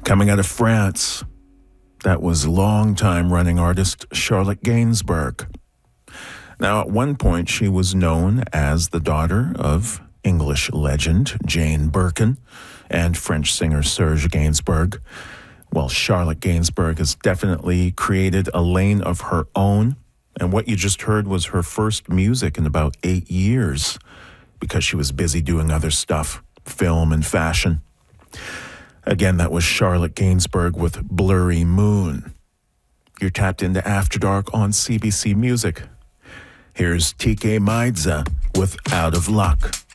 Coming out of France, that was longtime running artist Charlotte Gainsbourg. Now, at one point, she was known as the daughter of English legend Jane Birkin and French singer Serge Gainsbourg. Well, Charlotte Gainsbourg has definitely created a lane of her own, and what you just heard was her first music in about 8 years because she was busy doing other stuff, film and fashion. Again, that was Charlotte Gainsbourg with Blurry Moon. You're tapped into After Dark on CBC Music. Here's TK Maidza with Out of Luck.